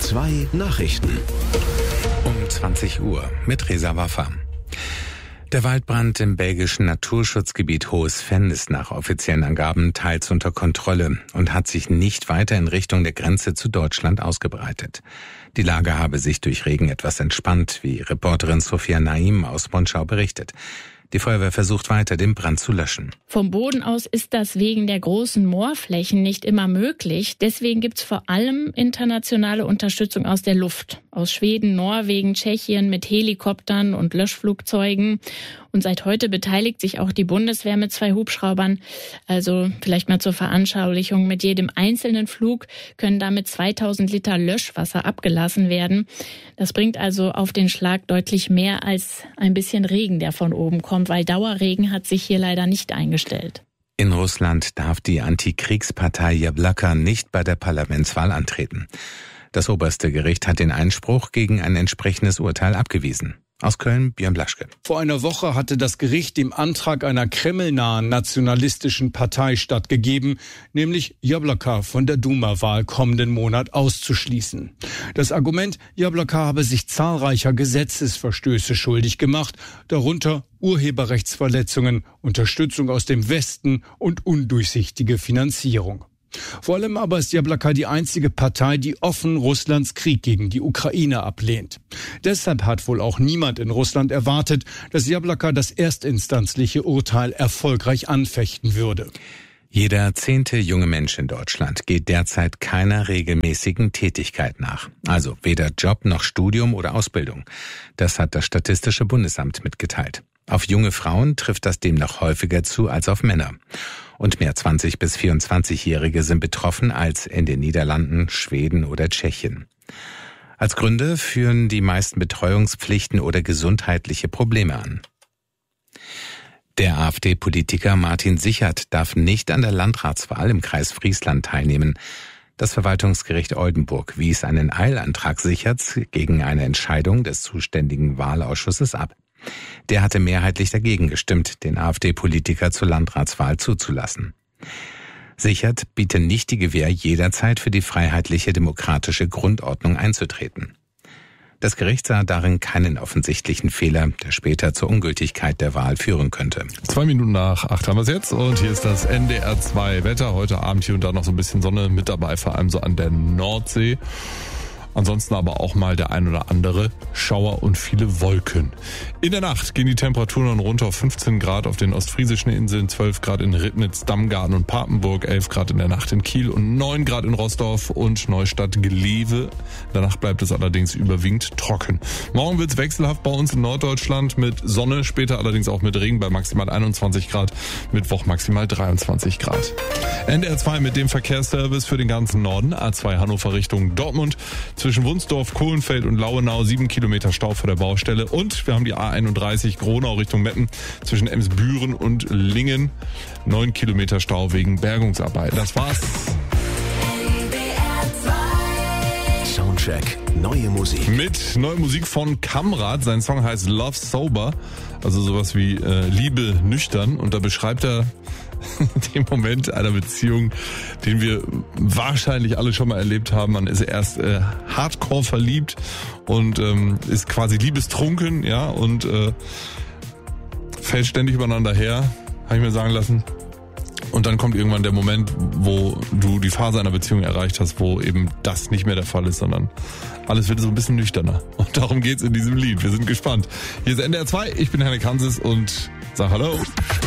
2 Nachrichten. Um 20 Uhr mit Reza Waffa. Der Waldbrand im belgischen Naturschutzgebiet Hohes Venn ist nach offiziellen Angaben teils unter Kontrolle und hat sich nicht weiter in Richtung der Grenze zu Deutschland ausgebreitet. Die Lage habe sich durch Regen etwas entspannt, wie Reporterin Sophia Naim aus Monschau berichtet. Die Feuerwehr versucht weiter, den Brand zu löschen. Vom Boden aus ist das wegen der großen Moorflächen nicht immer möglich. Deswegen gibt's vor allem internationale Unterstützung aus der Luft. Aus Schweden, Norwegen, Tschechien mit Helikoptern und Löschflugzeugen. Und seit heute beteiligt sich auch die Bundeswehr mit 2 Hubschraubern. Also vielleicht mal zur Veranschaulichung. Mit jedem einzelnen Flug können damit 2000 Liter Löschwasser abgelassen werden. Das bringt also auf den Schlag deutlich mehr als ein bisschen Regen, der von oben kommt, weil Dauerregen hat sich hier leider nicht eingestellt. In Russland darf die Antikriegspartei Jablaka nicht bei der Parlamentswahl antreten. Das oberste Gericht hat den Einspruch gegen ein entsprechendes Urteil abgewiesen. Aus Köln, Björn Blaschke. Vor einer Woche hatte das Gericht dem Antrag einer kremlnahen nationalistischen Partei stattgegeben, nämlich Jablaka von der Duma-Wahl kommenden Monat auszuschließen. Das Argument, Jablaka habe sich zahlreicher Gesetzesverstöße schuldig gemacht, darunter Urheberrechtsverletzungen, Unterstützung aus dem Westen und undurchsichtige Finanzierung. Vor allem aber ist Jablaka die einzige Partei, die offen Russlands Krieg gegen die Ukraine ablehnt. Deshalb hat wohl auch niemand in Russland erwartet, dass Jablaka das erstinstanzliche Urteil erfolgreich anfechten würde. Jeder 10. junge Mensch in Deutschland geht derzeit keiner regelmäßigen Tätigkeit nach. Also weder Job noch Studium oder Ausbildung. Das hat das Statistische Bundesamt mitgeteilt. Auf junge Frauen trifft das demnach häufiger zu als auf Männer. Und mehr 20- bis 24-Jährige sind betroffen als in den Niederlanden, Schweden oder Tschechien. Als Gründe führen die meisten Betreuungspflichten oder gesundheitliche Probleme an. Der AfD-Politiker Martin Sichert darf nicht an der Landratswahl im Kreis Friesland teilnehmen. Das Verwaltungsgericht Oldenburg wies einen Eilantrag Sicherts gegen eine Entscheidung des zuständigen Wahlausschusses ab. Der hatte mehrheitlich dagegen gestimmt, den AfD-Politiker zur Landratswahl zuzulassen. Sichert biete nicht die Gewähr, jederzeit für die freiheitliche demokratische Grundordnung einzutreten. Das Gericht sah darin keinen offensichtlichen Fehler, der später zur Ungültigkeit der Wahl führen könnte. 2 Minuten nach 8 haben wir es jetzt und hier ist das NDR 2 Wetter. Heute Abend hier und da noch so ein bisschen Sonne mit dabei, vor allem so an der Nordsee. Ansonsten aber auch mal der ein oder andere Schauer und viele Wolken. In der Nacht gehen die Temperaturen dann runter auf 15 Grad auf den ostfriesischen Inseln, 12 Grad in Ribnitz, Damgarten und Papenburg, 11 Grad in der Nacht in Kiel und 9 Grad in Rostorf und Neustadt-Glewe. Danach bleibt es allerdings überwiegend trocken. Morgen wird es wechselhaft bei uns in Norddeutschland mit Sonne, später allerdings auch mit Regen bei maximal 21 Grad, Mittwoch maximal 23 Grad. NDR 2 mit dem Verkehrsservice für den ganzen Norden, A2 Hannover Richtung Dortmund. Zwischen Wunsdorf, Kohlenfeld und Lauenau 7 Kilometer Stau vor der Baustelle. Und wir haben die A31 Gronau Richtung Meppen zwischen Emsbüren und Lingen. 9 Kilometer Stau wegen Bergungsarbeit. Das war's. Soundcheck. Neue Musik. Mit neuer Musik von Kamrat. Sein Song heißt Love Sober. Also sowas wie Liebe nüchtern. Und da beschreibt er den Moment einer Beziehung, den wir wahrscheinlich alle schon mal erlebt haben. Man ist erst hardcore verliebt und ist quasi liebestrunken, ja, und fällt ständig übereinander her, habe ich mir sagen lassen. Und dann kommt irgendwann der Moment, wo du die Phase einer Beziehung erreicht hast, wo eben das nicht mehr der Fall ist, sondern alles wird so ein bisschen nüchterner. Und darum geht's in diesem Lied. Wir sind gespannt. Hier ist NDR 2, ich bin Henrik Hanses und sag Hallo.